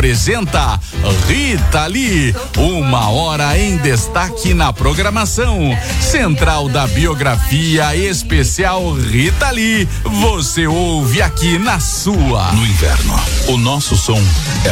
apresenta Rita Lee, 1 hora em destaque na programação. Central da Biografia Especial Rita Lee. Você ouve aqui na sua. No inverno, o nosso som é